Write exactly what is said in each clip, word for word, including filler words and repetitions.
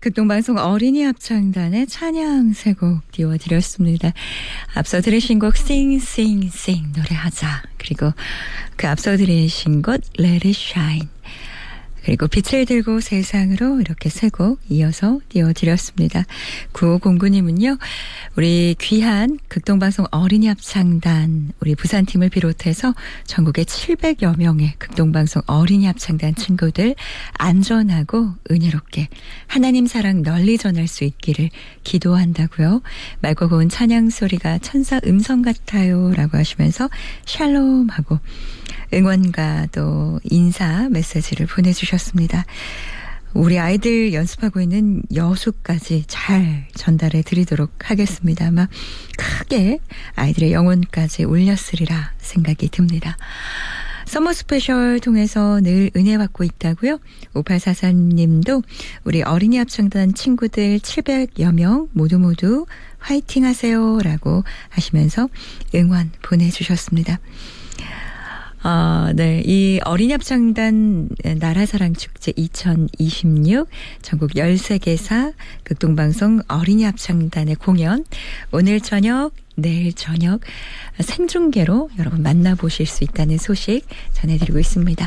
극동방송 어린이 합창단의 찬양 세 곡 띄워드렸습니다. 앞서 들으신 곡 Sing Sing Sing 노래하자, 그리고 그 앞서 들으신 곡 Let It Shine, 그리고 빛을 들고 세상으로, 이렇게 세 곡 이어서 띄워드렸습니다. 구오공구님은요. 우리 귀한 극동방송 어린이 합창단, 우리 부산팀을 비롯해서 전국의 칠백여 명의 극동방송 어린이 합창단 친구들 안전하고 은혜롭게 하나님 사랑 널리 전할 수 있기를 기도한다고요. 맑고 고운 찬양 소리가 천사 음성 같아요 라고 하시면서 샬롬 하고 응원과 또 인사 메시지를 보내주셨습니다. 우리 아이들 연습하고 있는 여수까지 잘 전달해 드리도록 하겠습니다. 아마 크게 아이들의 영혼까지 울렸으리라 생각이 듭니다. 서머 스페셜 통해서 늘 은혜 받고 있다고요. 오팔사삼님도 우리 어린이 합창단 친구들 칠백여 명 모두 모두 화이팅 하세요 라고 하시면서 응원 보내주셨습니다. 아, 네. 이 어린이 합창단 나라사랑 축제 이천이십육 전국 열세 개사 극동방송 어린이 합창단의 공연 오늘 저녁, 내일 저녁 생중계로 여러분 만나보실 수 있다는 소식 전해드리고 있습니다.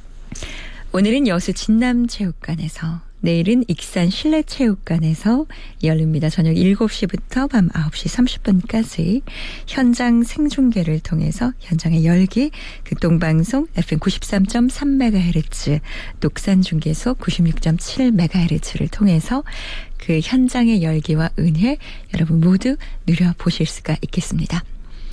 오늘은 여수 진남체육관에서, 내일은 익산 실내체육관에서 열립니다. 저녁 일곱 시부터 밤 아홉 시 삼십 분까지 현장 생중계를 통해서 현장의 열기, 극동방송 에프엠 구십삼 점 삼 메가헤르츠, 녹산중계소 구십육 점 칠 메가헤르츠를 통해서 그 현장의 열기와 은혜 여러분 모두 누려보실 수가 있겠습니다.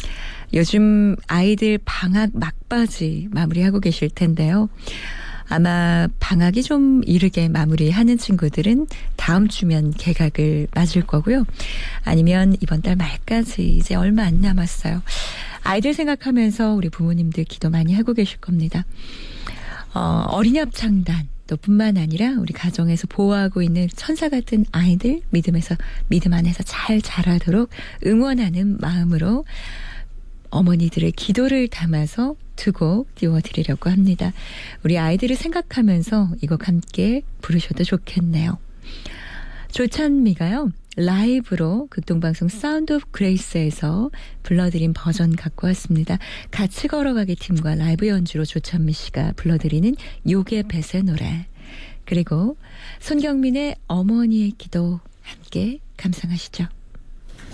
요즘 아이들 방학 막바지 마무리하고 계실 텐데요. 아마 방학이 좀 이르게 마무리하는 친구들은 다음 주면 개학을 맞을 거고요. 아니면 이번 달 말까지 이제 얼마 안 남았어요. 아이들 생각하면서 우리 부모님들 기도 많이 하고 계실 겁니다. 어, 어린이 합창단 또 뿐만 아니라 우리 가정에서 보호하고 있는 천사 같은 아이들 믿음에서, 믿음 안에서 잘 자라도록 응원하는 마음으로 어머니들의 기도를 담아서 두 곡 띄워드리려고 합니다. 우리 아이들을 생각하면서 이 곡 함께 부르셔도 좋겠네요. 조찬미가요. 라이브로 극동방송 사운드 오브 그레이스에서 불러드린 버전 갖고 왔습니다. 같이 걸어가기 팀과 라이브 연주로 조찬미 씨가 불러드리는 요괴 뱃의 노래, 그리고 손경민의 어머니의 기도 함께 감상하시죠.